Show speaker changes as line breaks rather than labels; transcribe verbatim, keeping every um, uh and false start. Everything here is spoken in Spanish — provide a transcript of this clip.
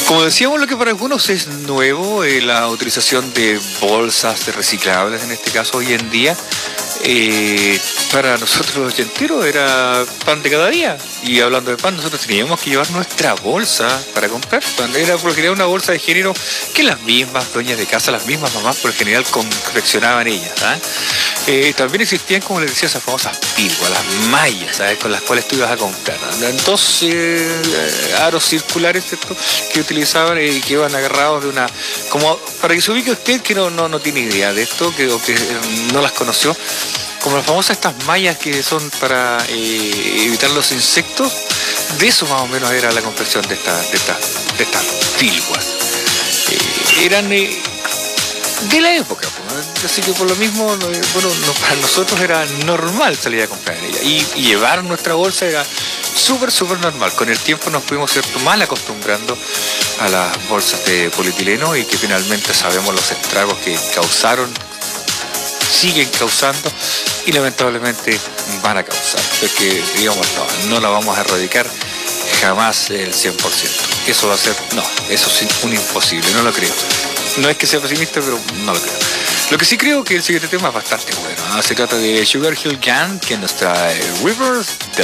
Como decíamos, lo que para algunos es nuevo, eh, la utilización de bolsas de reciclables, en este caso hoy en día, eh, para nosotros los ochenteros era pan de cada día. Y hablando de pan, nosotros teníamos que llevar nuestra bolsa para comprar pan. Era por lo general una bolsa de género que las mismas dueñas de casa, las mismas mamás por lo general confeccionaban ellas. ¿eh? Eh, también existían, como les decía, esas famosas píldoras, las mallas, ¿sabes? Con las cuales tú ibas a comprar. Dos eh, aros circulares, ¿cierto? Que utilizaban y eh, que iban agarrados de una... como para que se ubique usted que no, no, no tiene idea de esto, que, o que eh, no las conoció, como las famosas estas mallas que son para eh, evitar los insectos, de eso más o menos era la confección de estas de estas de estas píldoras. Eh, eran... Eh, de la época, pues. Así que por lo mismo, bueno, no, para nosotros era normal salir a comprar en ella y, y llevar nuestra bolsa era súper, súper normal. Con el tiempo nos fuimos, cierto, mal acostumbrando a las bolsas de polietileno y que finalmente sabemos los estragos que causaron, siguen causando y lamentablemente van a causar, porque digamos, no, no la vamos a erradicar jamás el cien por ciento. Eso va a ser, no, eso es un imposible, no lo creo. No es que sea pesimista, pero no lo creo. Lo que sí creo que el siguiente tema es bastante bueno, ¿no? Se trata de Sugar Hill Gang, que nos trae Rivers de